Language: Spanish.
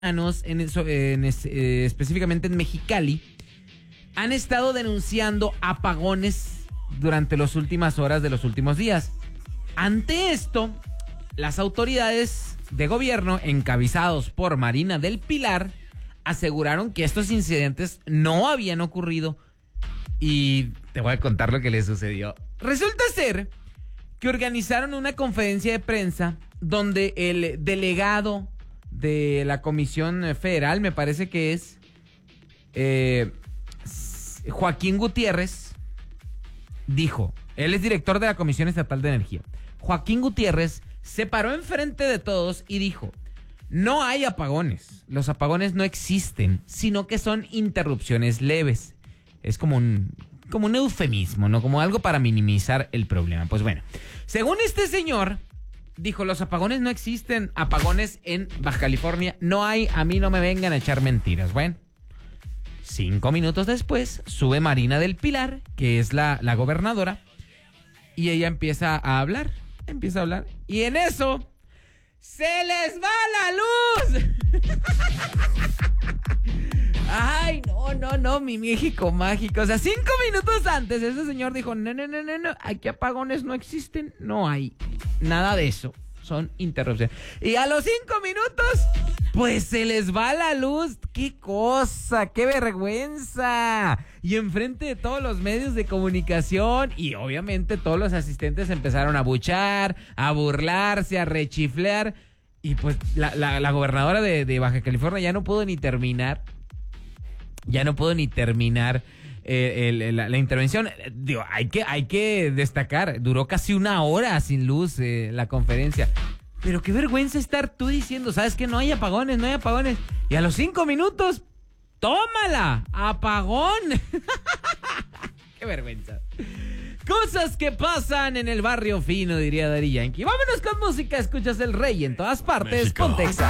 específicamente en Mexicali, han estado denunciando apagones durante las últimas horas de los últimos días. Ante esto, las autoridades de gobierno, encabezados por Marina del Pilar, aseguraron que estos incidentes no habían ocurrido. Y te voy a contar lo que les sucedió. Resulta ser que organizaron una conferencia de prensa donde el delegado de la Comisión Federal, me parece que es Joaquín Gutiérrez, dijo, él es director de la Comisión Estatal de Energía. Joaquín Gutiérrez se paró enfrente de todos y dijo: no hay apagones, los apagones no existen, sino que son interrupciones leves. Es como un eufemismo, ¿no? Como algo para minimizar el problema. Pues bueno, según este señor, dijo, los apagones no existen, apagones en Baja California no hay, a mí no me vengan a echar mentiras. Bueno, 5 minutos después sube Marina del Pilar, que es la gobernadora, y ella empieza a hablar, y en eso ¡se les va la luz! Ay, no, mi México mágico. O sea, 5 minutos antes ese señor dijo, no, aquí apagones no existen, no hay nada de eso, son interrupciones. Y a los 5 minutos, pues se les va la luz. ¡Qué cosa! ¡Qué vergüenza! Y enfrente de todos los medios de comunicación, y obviamente todos los asistentes empezaron a buchar, a burlarse, a rechiflear. Y pues la gobernadora de Baja California ya no pudo ni terminar. La intervención. Digo, hay que destacar, duró casi 1 hora sin luz la conferencia. Pero qué vergüenza estar tú diciendo, ¿sabes qué? No hay apagones. Y a los 5 minutos, ¡tómala! ¡Apagón! ¡Qué vergüenza! Cosas que pasan en el barrio fino, diría Daddy Yankee. Vámonos con música, escuchas El Rey en todas partes, Pontexa.